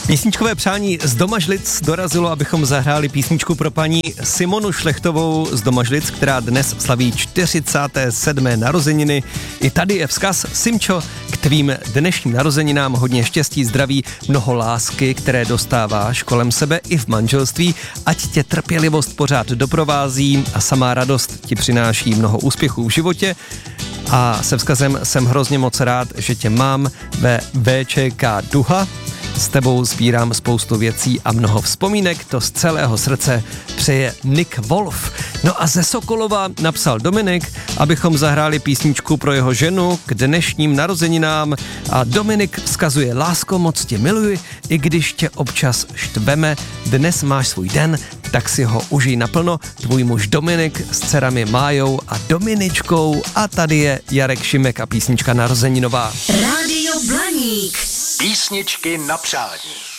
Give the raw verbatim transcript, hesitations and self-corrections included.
Písničkové přání z Domažlic dorazilo, abychom zahráli písničku pro paní Simonu Šlechtovou z Domažlic, která dnes slaví čtyřicáté sedmé narozeniny. I tady je vzkaz: Simčo, k tvým dnešním narozeninám hodně štěstí, zdraví, mnoho lásky, které dostáváš kolem sebe i v manželství, ať tě trpělivost pořád doprovází a samá radost ti přináší mnoho úspěchů v životě. A se vzkazem: jsem hrozně moc rád, že tě mám ve V Č K Duha. S tebou sbírám spoustu věcí a mnoho vzpomínek, to z celého srdce přeje Nick Wolf. No a ze Sokolova napsal Dominik, abychom zahráli písničku pro jeho ženu k dnešním narozeninám, a Dominik vzkazuje: lásko, moc tě miluji, i když tě občas štveme, dnes máš svůj den, tak si ho užij naplno, tvůj muž Dominik s dcerami Májou a Dominičkou. A tady je Jarek Šimek a písnička narozeninová. Rádio Blaník. Písničky na přání.